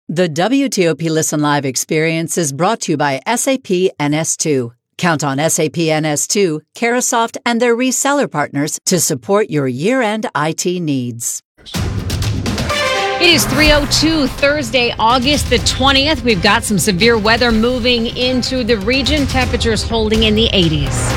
The WTOP Listen Live experience is brought to you by SAP NS2. Count on SAP NS2, Carahsoft, and their reseller partners to support your year-end IT needs. It is 3:02, Thursday, August the 20th. We've got some severe weather moving into the region. Temperatures holding in the 80s.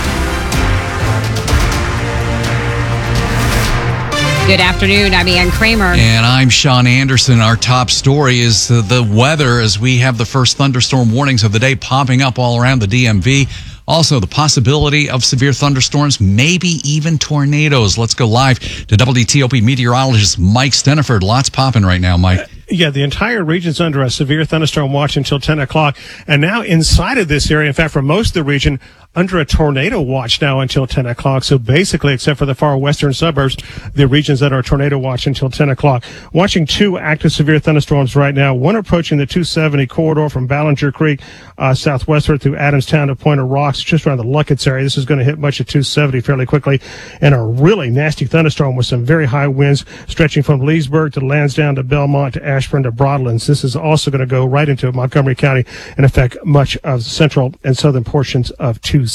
Good afternoon. I'm Ann Kramer. And I'm Sean Anderson. Our top story is the weather as we have the first thunderstorm warnings of the day popping up all around the DMV. Also, the possibility of severe thunderstorms, maybe even tornadoes. Let's go live to WTOP meteorologist Mike Steniford. Lots popping right now, Mike. Yeah, the entire region's under a severe thunderstorm watch until 10 o'clock. And now inside of this area, in fact, for most of the region, under a tornado watch now until 10 o'clock. So basically, except for the far western suburbs, the regions that are tornado watch until 10 o'clock. Watching two active severe thunderstorms right now. One approaching the 270 corridor from Ballinger Creek southwestward through Adamstown to Point of Rocks, just around the Luckett's area. This is going to hit much of 270 fairly quickly. And a really nasty thunderstorm with some very high winds stretching from Leesburg to Lansdowne to Belmont to Ashburn to Broadlands. This is also going to go right into Montgomery County and affect much of central and southern portions of 270.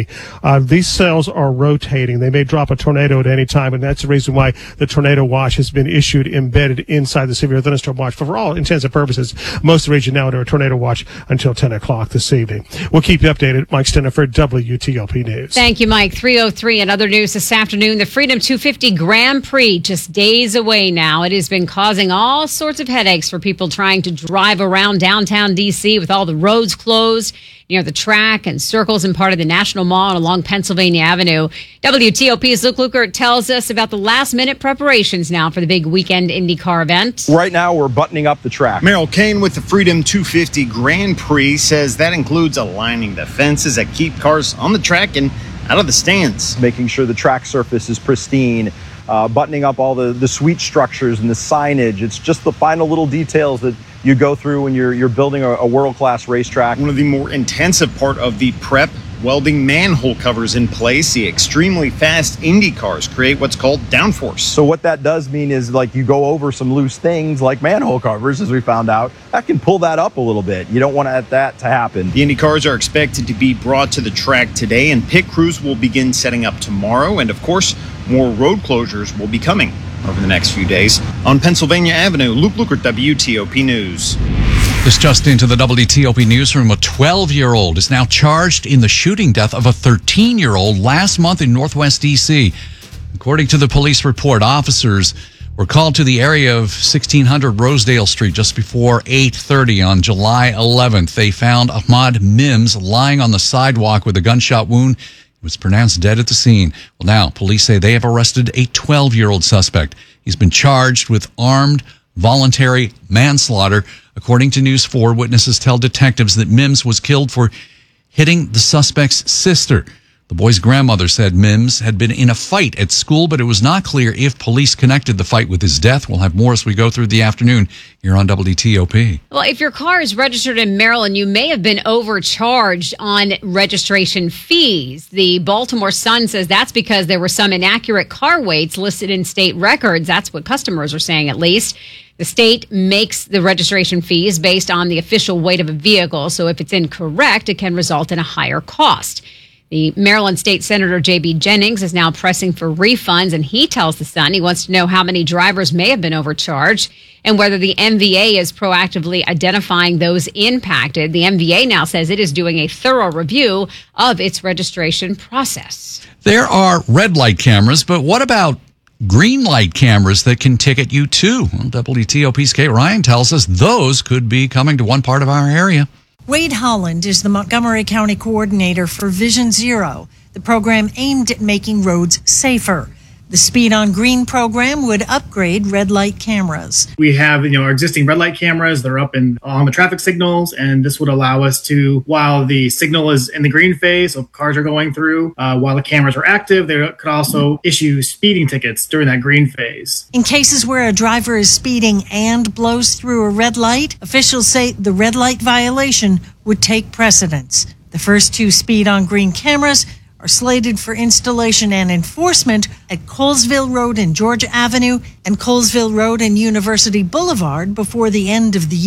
These cells are rotating. They may drop a tornado at any time, and that's the reason why the tornado watch has been issued embedded inside the severe thunderstorm watch. For all intents and purposes, most of the region now under a tornado watch until 10 o'clock this evening. We'll keep you updated. Mike Steniford, WTOP News. Thank you, Mike. 3:03 and other news this afternoon. The Freedom 250 Grand Prix just days away now. It has been causing all sorts of headaches for people trying to drive around downtown D.C. with all the roads closed near the track and circles and part of the National Mall and along Pennsylvania Avenue. WTOP's Luke Lukert tells us about the last-minute preparations now for the big weekend IndyCar event. Right now, we're buttoning up the track. Merrill Kane with the Freedom 250 Grand Prix says that includes aligning the fences that keep cars on the track and out of the stands. Making sure the track surface is pristine, buttoning up all the sweet structures and the signage. It's just the final little details that you go through when you're building a world-class racetrack. One of the more intensive part of the prep, welding manhole covers in place. The extremely fast Indy cars create what's called downforce. So what that does mean is, like, you go over some loose things like manhole covers, as we found out, that can pull that up a little bit. You don't want that to happen. The Indy cars are expected to be brought to the track today, and pit crews will begin setting up tomorrow. And of course, more road closures will be coming over the next few days. On Pennsylvania Avenue, Luke Lukert, WTOP News. This just into the WTOP newsroom. A 12-year-old is now charged in the shooting death of a 13-year-old last month in Northwest D.C. According to the police report, officers were called to the area of 1600 Rosedale Street just before 8:30 on July 11th. They found Ahmad Mims lying on the sidewalk with a gunshot wound. He was pronounced dead at the scene. Well, now police say they have arrested a 12-year-old suspect. He's been charged with armed voluntary manslaughter. According to News 4, witnesses tell detectives that Mims was killed for hitting the suspect's sister. The boy's grandmother said Mims had been in a fight at school, but it was not clear if police connected the fight with his death. We'll have more as we go through the afternoon here on WTOP. Well, if your car is registered in Maryland, you may have been overcharged on registration fees. The Baltimore Sun says that's because there were some inaccurate car weights listed in state records. That's what customers are saying, at least. The state makes the registration fees based on the official weight of a vehicle, so if it's incorrect, it can result in a higher cost. The Maryland State Senator J.B. Jennings is now pressing for refunds, and he tells The Sun he wants to know how many drivers may have been overcharged and whether the MVA is proactively identifying those impacted. The MVA now says it is doing a thorough review of its registration process. There are red light cameras, but what about green light cameras that can ticket you too? Well, WTOP's Kate Ryan tells us those could be coming to one part of our area. Wade Holland is the Montgomery County coordinator for Vision Zero, the program aimed at making roads safer. The Speed on Green program would upgrade red light cameras. We have, our existing red light cameras. They're up on the traffic signals, and this would allow us to, while the signal is in the green phase, so cars are going through, while the cameras are active, they could also issue speeding tickets during that green phase. In cases where a driver is speeding and blows through a red light, officials say the red light violation would take precedence. The first two Speed on Green cameras are slated for installation and enforcement at Colesville Road and Georgia Avenue and Colesville Road and University Boulevard before the end of the year.